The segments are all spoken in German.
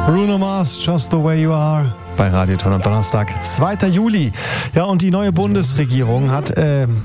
Bruno Mars, Just the Way You Are, bei Radio Ton am Donnerstag, 2. Juli. Ja, und die neue Bundesregierung hat,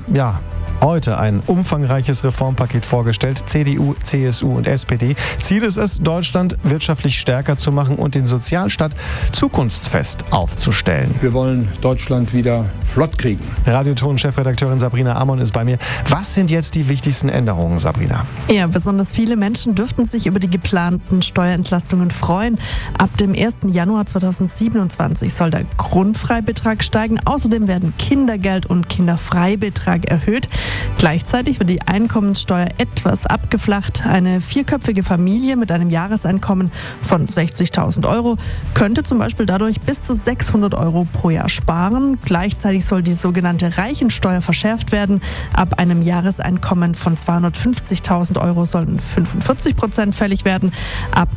heute ein umfangreiches Reformpaket vorgestellt. CDU, CSU und SPD. Ziel ist es, Deutschland wirtschaftlich stärker zu machen und den Sozialstaat zukunftsfest aufzustellen. Wir wollen Deutschland wieder flott kriegen. Radioton-Chefredakteurin Sabrina Amon ist bei mir. Was sind jetzt die wichtigsten Änderungen, Sabrina? Ja, besonders viele Menschen dürften sich über die geplanten Steuerentlastungen freuen. Ab dem 1. Januar 2027 soll der Grundfreibetrag steigen. Außerdem werden Kindergeld und Kinderfreibetrag erhöht. Gleichzeitig wird die Einkommenssteuer etwas abgeflacht. Eine vierköpfige Familie mit einem Jahreseinkommen von 60.000 Euro könnte zum Beispiel dadurch bis zu 600 Euro pro Jahr sparen. Gleichzeitig soll die sogenannte Reichensteuer verschärft werden. Ab einem Jahreseinkommen von 250.000 Euro sollen 45% fällig werden. Ab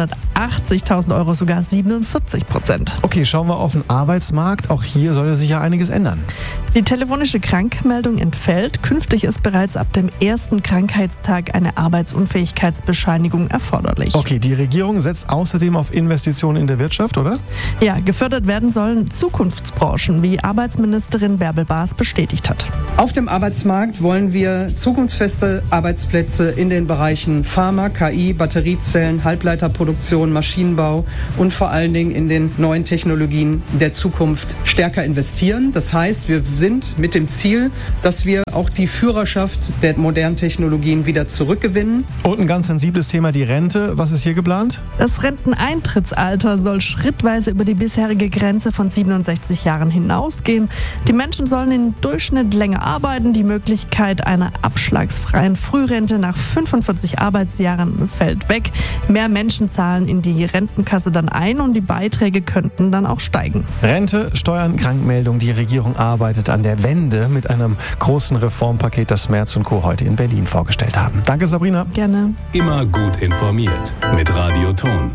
280.000 Euro sogar 47%. Okay, schauen wir auf den Arbeitsmarkt. Auch hier soll sich ja einiges ändern. Die telefonische Krankmeldung entfällt. Künftig ist bereits ab dem ersten Krankheitstag eine Arbeitsunfähigkeitsbescheinigung erforderlich. Okay, die Regierung setzt außerdem auf Investitionen in der Wirtschaft, oder? Ja, gefördert werden sollen Zukunftsbranchen, wie Arbeitsministerin Bärbel Baas bestätigt hat. Auf dem Arbeitsmarkt wollen wir zukunftsfeste Arbeitsplätze in den Bereichen Pharma, KI, Batteriezellen, Halbleiterproduktion, Maschinenbau und vor allen Dingen in den neuen Technologien der Zukunft stärker investieren. Das heißt, wir sind mit dem Ziel, dass wir auch die Führerschaft der modernen Technologien wieder zurückgewinnen. Und ein ganz sensibles Thema, die Rente. Was ist hier geplant? Das Renteneintrittsalter soll schrittweise über die bisherige Grenze von 67 Jahren hinausgehen. Die Menschen sollen im Durchschnitt länger arbeiten. Die Möglichkeit einer abschlagsfreien Frührente nach 45 Arbeitsjahren fällt weg. Mehr Menschen zahlen in die Rentenkasse dann ein und die Beiträge könnten dann auch steigen. Rente, Steuern, Krankmeldung. Die Regierung arbeitet an der Wende mit einem großen Reformpaket, das Merz und Co. heute in Berlin vorgestellt haben. Danke, Sabrina. Gerne. Immer gut informiert mit Radio Ton.